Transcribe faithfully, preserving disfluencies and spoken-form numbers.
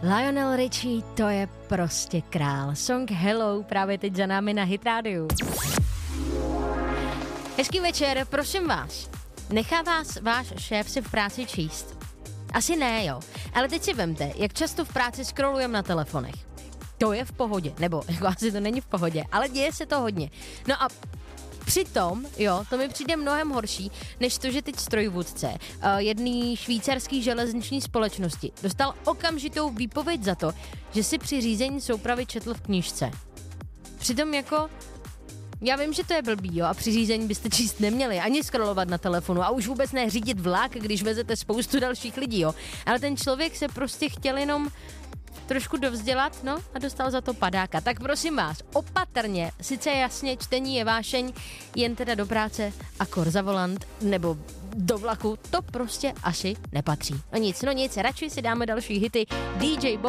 Lionel Richie, to je prostě král. Song Hello právě teď za námi na Hit Radio. Hezký večer, prosím vás. Nechá vás váš šéf si v práci číst? Asi ne, jo. Ale teď si vemte, jak často v práci scrollujeme na telefonech. To je v pohodě, nebo jako asi to není v pohodě, ale děje se to hodně. No a přitom, jo, to mi přijde mnohem horší, než to, že teď strojvůdce uh, jedný švýcarský železniční společnosti dostal okamžitou výpověď za to, že si při řízení soupravy četl v knížce. Přitom jako, já vím, že to je blbý, jo, a při řízení byste číst neměli, ani scrollovat na telefonu a už vůbec ne řídit vlak, když vezete spoustu dalších lidí, jo. Ale ten člověk se prostě chtěl jenom trošku dovzdělat, no a dostal za to padáka. Tak prosím vás, opatrně, sice jasně, čtení je vášeň, jen teda do práce a kor za volant, nebo do vlaku, to prostě asi nepatří. No nic, no nic, radši si dáme další hity. D J Bo